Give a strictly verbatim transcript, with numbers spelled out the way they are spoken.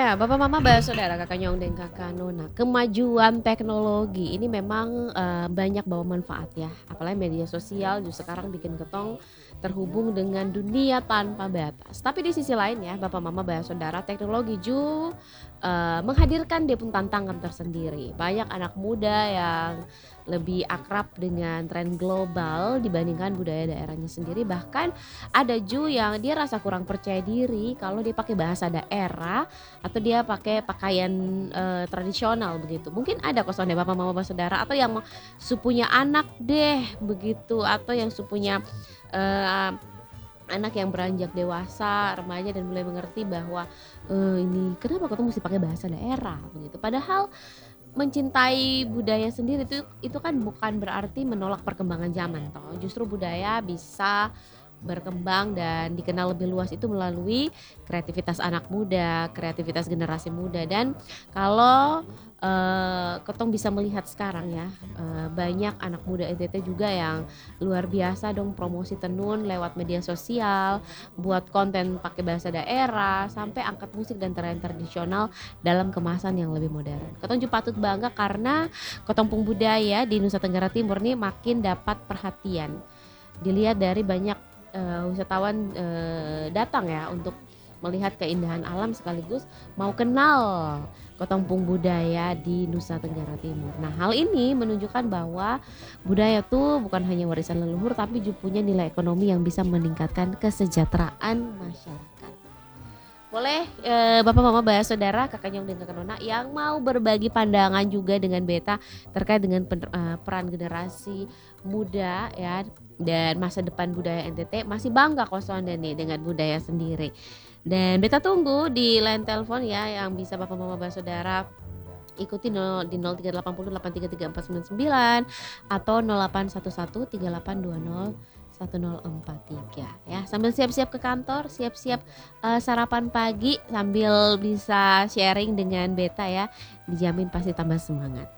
Ya, Bapak Mama Bapak Saudara, Kakak Nyong dan Kakak Nona, kemajuan teknologi ini memang eh, banyak bawa manfaat ya. Apalagi media sosial justru sekarang bikin ketong terhubung dengan dunia tanpa batas. Tapi di sisi lain ya, Bapak Mama Bapak Saudara, teknologi juga eh, menghadirkan dia pun tantangan tersendiri. Banyak anak muda yang lebih akrab dengan tren global dibandingkan budaya daerahnya sendiri. Bahkan ada juga yang dia rasa kurang percaya diri kalau dia pakai bahasa daerah atau dia pakai pakaian eh, tradisional begitu. Mungkin ada kosong bapak mama bapak saudara atau yang supunya anak deh begitu, atau yang supunya eh, anak yang beranjak dewasa, remaja dan mulai mengerti bahwa eh, ini kenapa kau tuh mesti pakai bahasa daerah begitu. Padahal mencintai budaya sendiri itu itu kan bukan berarti menolak perkembangan zaman toh. Justru budaya bisa berkembang dan dikenal lebih luas itu melalui kreativitas anak muda, kreativitas generasi muda. Dan kalau uh, ketong bisa melihat sekarang ya, uh, banyak anak muda N T T juga yang luar biasa dong promosi tenun lewat media sosial, buat konten pakai bahasa daerah, sampai angkat musik dan tarian tradisional dalam kemasan yang lebih modern. Ketong juga patut bangga karena ketong pung budaya di Nusa Tenggara Timur nih makin dapat perhatian. Dilihat dari banyak Uh, wisatawan uh, datang ya untuk melihat keindahan alam sekaligus mau kenal Kotongpung budaya di Nusa Tenggara Timur. Nah, hal ini menunjukkan bahwa budaya itu bukan hanya warisan leluhur tapi juga punya nilai ekonomi yang bisa meningkatkan kesejahteraan masyarakat. Boleh eh, Bapak Mama Bapak Saudara, Kakak Nyong dan Kakak Nona yang mau berbagi pandangan juga dengan Beta terkait dengan pen, uh, peran generasi muda ya dan masa depan budaya N T T, masih bangga kosong dan nih dengan budaya sendiri. Dan Beta tunggu di line telepon ya yang bisa Bapak Mama Bapak Saudara ikuti nol, di nol tiga delapan nol delapan tiga tiga empat sembilan sembilan atau nol delapan satu satu tiga delapan dua nol satu nol empat tiga ya. Sambil siap-siap ke kantor, siap-siap uh, sarapan pagi sambil bisa sharing dengan Beta ya, dijamin pasti tambah semangat.